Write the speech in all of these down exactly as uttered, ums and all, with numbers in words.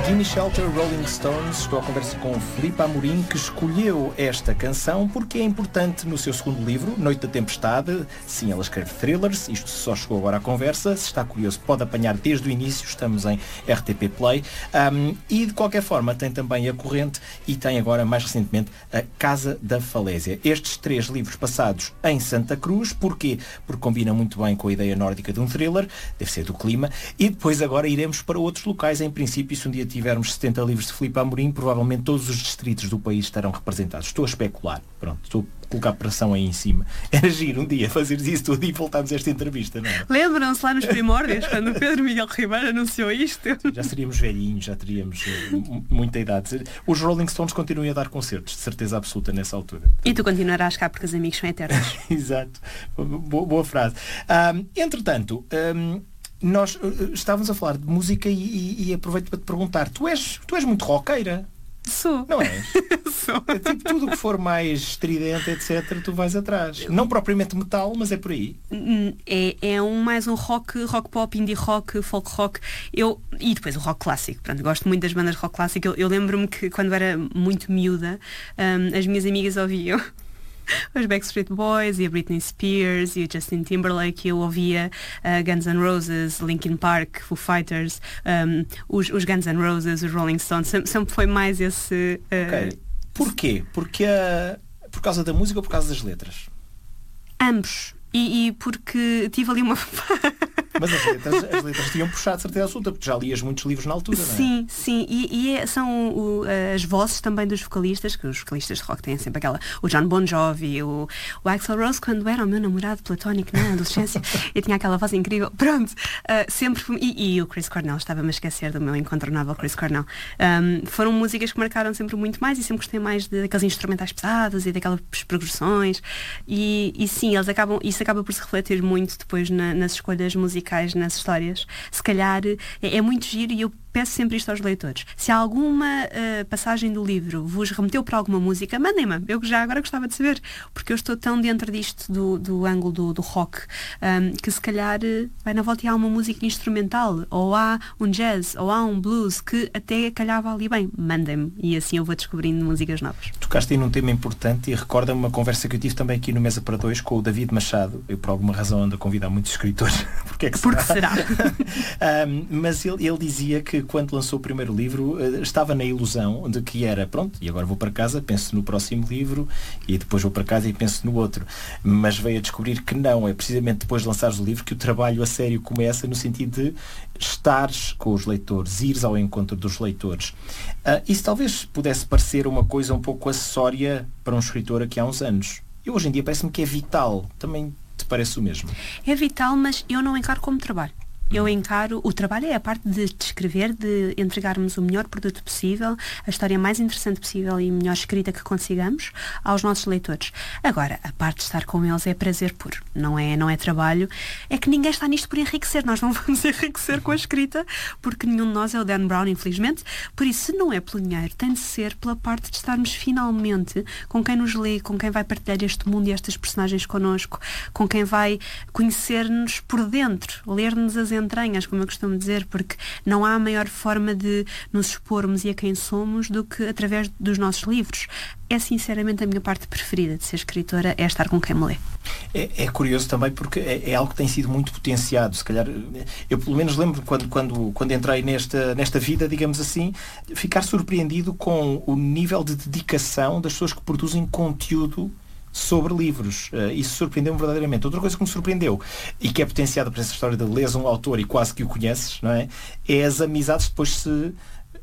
Gimme Shelter, Rolling Stones. Estou à conversa com Filipe Amorim, que escolheu esta canção porque é importante no seu segundo livro, Noite da Tempestade. Sim, ela escreve thrillers, isto só chegou agora à conversa. Se está curioso, pode apanhar desde o início, estamos em R T P Play. Um, e de qualquer forma tem também A Corrente e tem agora, mais recentemente, A Casa da Falésia. Estes três livros passados em Santa Cruz. Porquê? Porque combina muito bem com a ideia nórdica de um thriller, deve ser do clima, e depois agora iremos para outros locais. Em princípio, se um dia tivermos setenta livros de Filipe Amorim, provavelmente todos os distritos do país estarão representados. Estou a especular. Pronto, estou a colocar pressão aí em cima. Era giro um dia fazeres isso tudo e voltarmos a esta entrevista, não é? Lembram-se lá nos primórdios, quando o Pedro Miguel Ribeiro anunciou isto? Já seríamos velhinhos, já teríamos uh, muita idade. Os Rolling Stones continuam a dar concertos, de certeza absoluta, nessa altura. E tu continuarás cá porque os amigos são eternos. Exato. Boa, boa frase. Um, entretanto... Um, Nós uh, estávamos a falar de música e, e, e aproveito para te perguntar, tu és, tu és muito roqueira? Sou. Não és? Sou. É tipo, tudo o que for mais estridente, etcétera, tu vais atrás. Não propriamente metal, mas é por aí. É, é um, mais um rock, rock pop, indie rock, folk rock. Eu, e depois o rock clássico. Pronto, gosto muito das bandas rock clássico. Eu, eu lembro-me que quando era muito miúda, um, as minhas amigas ouviam os Backstreet Boys e a Britney Spears e o Justin Timberlake. Eu ouvia uh, Guns N' Roses, Linkin Park, Foo Fighters, um, os, os Guns N' Roses, os Rolling Stones. Sempre, sempre foi mais esse... Uh... Ok. Porquê? Porque, uh, por causa da música ou por causa das letras? Ambos. E, e porque tive ali uma... Mas as letras, as letras tinham puxado de certeza absoluta, porque já lias muitos livros na altura, não é? Sim, sim. E, e é, são o, as vozes também dos vocalistas, que os vocalistas de rock têm sempre aquela... O John Bon Jovi, o, o Axl Rose, quando era o meu namorado platónico na adolescência, eu tinha aquela voz incrível. Pronto. Uh, sempre... E, e o Chris Cornell, estava-me a esquecer do meu incontornável Chris Cornell. Um, foram músicas que marcaram sempre muito mais e sempre gostei mais de, daqueles instrumentais pesados e daquelas progressões. E, e sim, eles acabam, isso acaba por se refletir muito depois na, nas escolhas musicais, nas histórias. Se calhar é, é muito giro e eu peço sempre isto aos leitores. Se alguma uh, passagem do livro vos remeteu para alguma música, mandem-me. Eu já agora gostava de saber, porque eu estou tão dentro disto do, do ângulo do, do rock, um, que se calhar uh, vai na volta e há uma música instrumental, ou há um jazz, ou há um blues que até calhava ali bem. Mandem-me. E assim eu vou descobrindo músicas novas. Tocaste aí num tema importante e recorda-me uma conversa que eu tive também aqui no Mesa para Dois com o David Machado. Eu por alguma razão ando a convidar muitos escritores. Porque é que será? Porque será? um, mas ele, ele dizia que quando lançou o primeiro livro estava na ilusão de que era, pronto, e agora vou para casa, penso no próximo livro e depois vou para casa e penso no outro. Mas veio a descobrir que não, é precisamente depois de lançares o livro que o trabalho a sério começa, no sentido de estares com os leitores, ires ao encontro dos leitores. Uh, isso talvez pudesse parecer uma coisa um pouco acessória para um escritor aqui há uns anos. E hoje em dia parece-me que é vital. Também te parece o mesmo? É vital, mas eu não encaro como trabalho. Eu encaro, o trabalho é a parte de escrever, de entregarmos o melhor produto possível, a história mais interessante possível e melhor escrita que consigamos aos nossos leitores. Agora, a parte de estar com eles é prazer puro, não é, não é trabalho. É que ninguém está nisto por enriquecer, nós não vamos enriquecer com a escrita, porque nenhum de nós é o Dan Brown, infelizmente. Por isso, se não é pelo dinheiro, tem de ser pela parte de estarmos finalmente com quem nos lê, com quem vai partilhar este mundo e estas personagens connosco, com quem vai conhecer-nos por dentro, ler-nos as entranhas, como eu costumo dizer, porque não há maior forma de nos expormos e a quem somos do que através dos nossos livros. É sinceramente a minha parte preferida de ser escritora, é estar com quem me lê. É, é curioso também porque é, é algo que tem sido muito potenciado. Se calhar, eu pelo menos lembro quando, quando, quando entrei nesta, nesta vida, digamos assim, ficar surpreendido com o nível de dedicação das pessoas que produzem conteúdo sobre livros. Uh, isso surpreendeu-me verdadeiramente. Outra coisa que me surpreendeu e que é potenciada por essa história de lês um autor e quase que o conheces, não é? É as amizades que depois se, uh,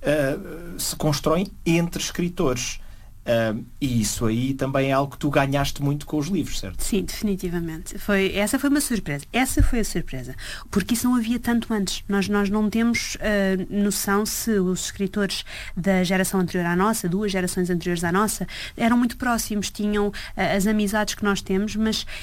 se constroem entre escritores. Uh, e isso aí também é algo que tu ganhaste muito com os livros, certo? Sim, definitivamente. Foi, essa foi uma surpresa. Essa foi a surpresa. Porque isso não havia tanto antes. Nós, nós não temos uh, noção se os escritores da geração anterior à nossa, duas gerações anteriores à nossa, eram muito próximos, tinham uh, as amizades que nós temos, mas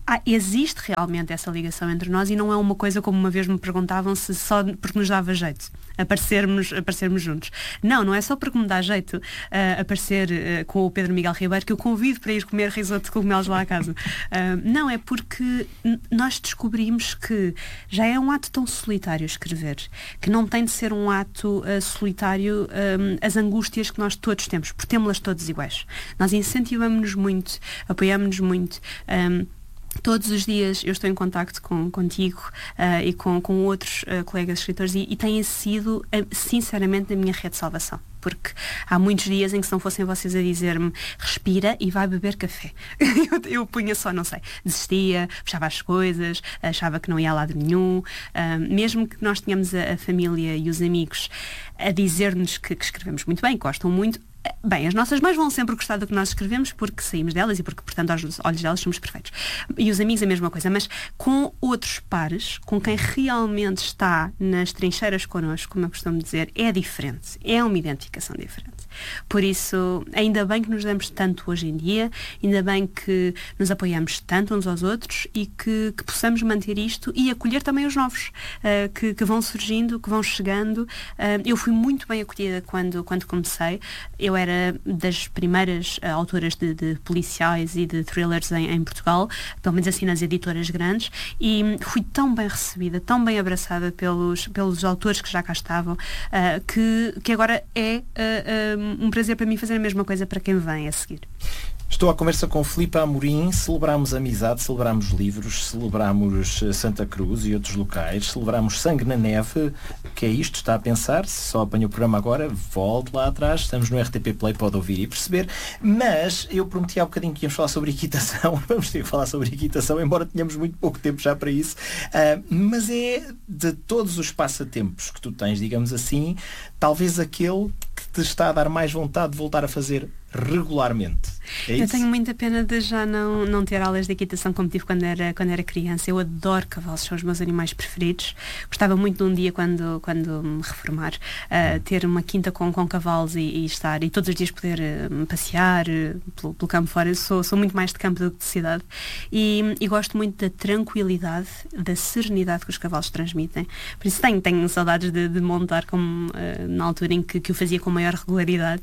Ah, existe realmente essa ligação entre nós e não é uma coisa como uma vez me perguntavam se só porque nos dava jeito aparecermos, aparecermos juntos. Não, não é só porque me dá jeito uh, aparecer uh, com o Pedro Miguel Ribeiro que eu convido para ir comer risoto de cogumelos lá à casa. Uh, não, é porque nós descobrimos que já é um ato tão solitário escrever, que não tem de ser um ato uh, solitário um, as angústias que nós todos temos, porque temos-las todas iguais. Nós incentivamos-nos muito, apoiamos-nos muito. Um, Todos os dias eu estou em contacto com, contigo uh, e com, com outros uh, colegas escritores e, e tem sido, uh, sinceramente, a minha rede de salvação. Porque há muitos dias em que se não fossem vocês a dizer-me respira e vai beber café. eu, eu punha só, não sei, desistia, fechava as coisas, achava que não ia a lado nenhum. Uh, mesmo que nós tenhamos a, a família e os amigos a dizer-nos que, que escrevemos muito bem, gostam muito, bem, as nossas mães vão sempre gostar do que nós escrevemos porque saímos delas e porque, portanto, aos olhos delas somos perfeitos. E os amigos a mesma coisa, mas com outros pares, com quem realmente está nas trincheiras connosco, como eu costumo dizer, é diferente. É uma identificação diferente. Por isso, ainda bem que nos damos tanto hoje em dia, ainda bem que nos apoiamos tanto uns aos outros e que, que possamos manter isto e acolher também os novos uh, que, que vão surgindo, que vão chegando. Uh, eu fui muito bem acolhida quando, quando comecei. Eu era das primeiras uh, autoras de, de policiais e de thrillers em, em Portugal, pelo menos assim nas editoras grandes, e fui tão bem recebida, tão bem abraçada pelos, pelos autores que já cá estavam, uh, que, que agora é uh, um, um prazer para mim fazer a mesma coisa para quem vem a seguir. Estou à conversa com Filipe Amorim. Celebramos amizade, celebramos livros, celebramos Santa Cruz e outros locais, celebramos Sangue na Neve. O que é isto? Está a pensar? Se só apanha o programa agora, volte lá atrás. Estamos no R T P Play, pode ouvir e perceber. Mas eu prometi há bocadinho que íamos falar sobre equitação. Vamos ter que falar sobre equitação, embora tenhamos muito pouco tempo já para isso. Uh, mas é de todos os passatempos que tu tens, digamos assim, talvez aquele que te está a dar mais vontade de voltar a fazer regularmente. É eu isso? tenho muita pena de já não, não ter aulas de equitação como tive quando era, quando era criança. Eu adoro cavalos, são os meus animais preferidos. Gostava muito de um dia, quando, quando me reformar, uh, ter uma quinta com, com cavalos e, e estar, e todos os dias poder uh, passear uh, pelo, pelo campo fora. Eu sou, sou muito mais de campo do que de cidade. E, e gosto muito da tranquilidade, da serenidade que os cavalos transmitem. Por isso tenho, tenho saudades de, de montar como, uh, na altura em que, que o fazia com maior regularidade.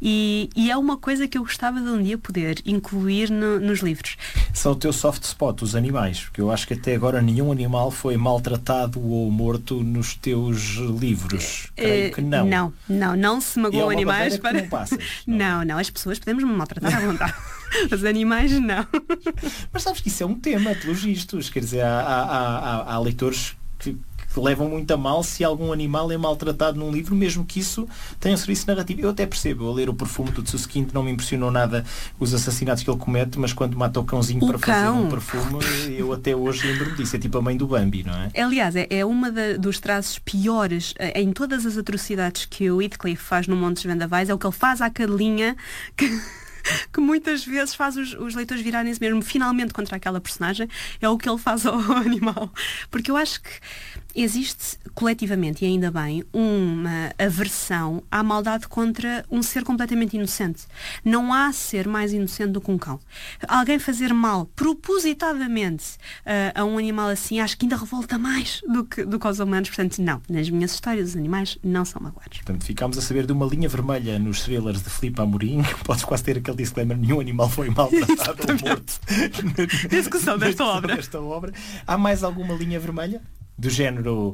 E, e é uma coisa que eu gostava de um dia poder incluir no, nos livros. São o teu soft spot, os animais, porque eu acho que até agora nenhum animal foi maltratado ou morto nos teus livros. Creio que não. Não, não, não se magoam é animais para. Não, passas, não. não, não, as pessoas podemos maltratar à vontade. Os animais não. Mas sabes que isso é um tema, pelos vistos. Quer dizer, há, há, há, há leitores que que levam muito a mal se algum animal é maltratado num livro, mesmo que isso tenha um serviço narrativo. Eu até percebo, a ler O Perfume do Tsuskind não me impressionou nada os assassinatos que ele comete, mas quando mata o cãozinho o para cão. fazer um perfume, eu até hoje lembro-me disso. É tipo a mãe do Bambi, não é? Aliás, é, é uma da, dos traços piores eh, em todas as atrocidades que o Heathcliff faz no Monte dos Vendavais, é o que ele faz à cadelinha que... que muitas vezes faz os, os leitores virarem-se mesmo finalmente contra aquela personagem. É o que ele faz ao animal. Porque eu acho que existe coletivamente, e ainda bem, uma aversão à maldade contra um ser completamente inocente. Não há ser mais inocente do que um cão. Alguém fazer mal propositadamente uh, a um animal assim, acho que ainda revolta mais do que, do que aos humanos. Portanto, não. Nas minhas histórias, os animais não são magoados. Portanto, ficámos a saber de uma linha vermelha nos thrillers de Filipe Amorim. Podes quase ter aquele disclaimer: nenhum animal foi maltratado ou morto na execução desta obra. desta obra. Há mais alguma linha vermelha? Do género,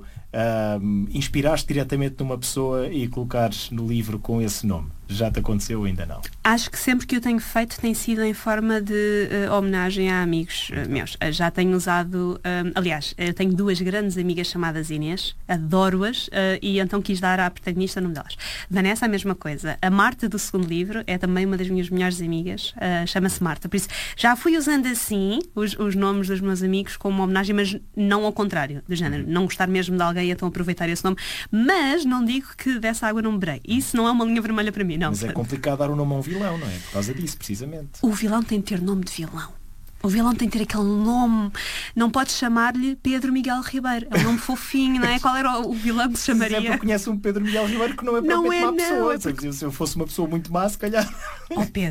um, inspiraste diretamente numa pessoa e colocares no livro com esse nome? Já te aconteceu ou ainda não? Acho que sempre que eu tenho feito tem sido em forma de uh, homenagem a amigos uh, meus. Uh, já tenho usado, um, aliás, eu tenho duas grandes amigas chamadas Inês, adoro-as, uh, e então quis dar à protagonista o nome delas. Vanessa, a mesma coisa. A Marta do segundo livro é também uma das minhas melhores amigas, uh, chama-se Marta. Por isso, já fui usando assim os, os nomes dos meus amigos como uma homenagem, mas não ao contrário, do género, não gostar mesmo de alguém e então aproveitar esse nome, mas não digo que dessa água não beberei. Isso não é uma linha vermelha para mim. Não, mas portanto, é complicado dar o nome a um vilão, não é? Por causa disso, precisamente. O vilão tem de ter nome de vilão. O vilão tem de ter aquele nome. Não podes chamar-lhe Pedro Miguel Ribeiro. É um nome fofinho, não é? Qual era o vilão que se chamaria? Sempre conhece um Pedro Miguel Ribeiro que não é não propriamente é, uma pessoa. não, é porque... Se eu fosse uma pessoa muito má, se calhar... Oh Pedro,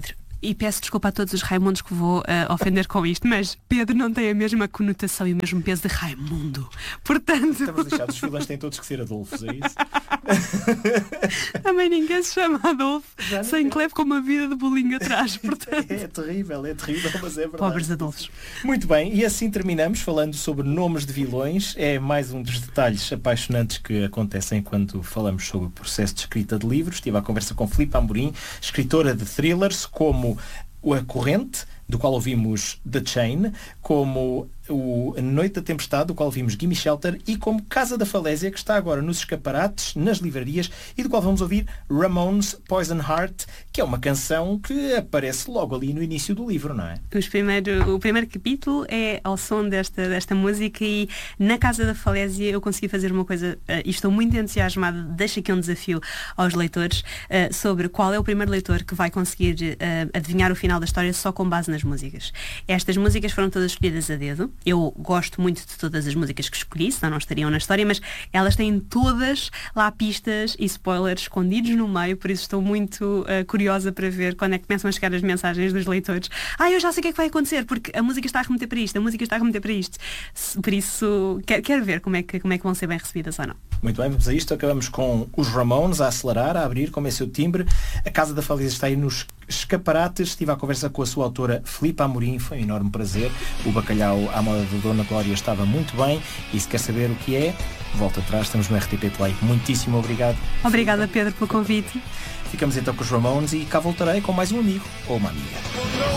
e peço desculpa a todos os Raimundos que vou uh, ofender com isto, mas Pedro não tem a mesma conotação e o mesmo peso de Raimundo. Portanto... Estamos lixados, os vilões têm todos que ser Adolfos, é isso? Também ninguém se chama Adolfo sem que leve com uma vida de bullying atrás, portanto... É terrível, é terrível, mas é verdade. Pobres Adolfos. Muito bem, e assim terminamos falando sobre nomes de vilões. É mais um dos detalhes apaixonantes que acontecem quando falamos sobre o processo de escrita de livros. Estive à conversa com Filipe Amorim, escritora de thrillers como A Corrente, do qual ouvimos The Chain, como o A Noite da Tempestade, do qual ouvimos Gimme Shelter, e como Casa da Falésia, que está agora nos escaparates, nas livrarias, e do qual vamos ouvir Ramones Poison Heart, que é uma canção que aparece logo ali no início do livro, não é? Os primeiro, o primeiro capítulo é ao som desta, desta música, e na Casa da Falésia eu consegui fazer uma coisa, uh, e estou muito entusiasmada, deixo aqui um desafio aos leitores, uh, sobre qual é o primeiro leitor que vai conseguir uh, adivinhar o final da história só com base nas músicas. Estas músicas foram todas escolhidas a dedo. Eu gosto muito de todas as músicas que escolhi, senão não estariam na história, mas elas têm todas lá pistas e spoilers escondidos no meio, por isso estou muito uh, curiosa para ver quando é que começam a chegar as mensagens dos leitores. Ah, eu já sei o que é que vai acontecer, porque a música está a remeter para isto, a música está a remeter para isto. Por isso, quero, quero ver como é, que, como é que vão ser bem recebidas ou não. Muito bem, vamos a isto. Acabamos com os Ramones a acelerar, a abrir, como é seu timbre. A Casa da Falésia está aí nos escaparates. Estive à conversa com a sua autora Filipe Amorim, foi um enorme prazer. O bacalhau à moda da Dona Glória estava muito bem, e se quer saber o que é, volta atrás, estamos no R T P Play. Muitíssimo obrigado. Obrigada, Pedro, pelo convite. Ficamos então com os Ramones e cá voltarei com mais um amigo ou uma amiga.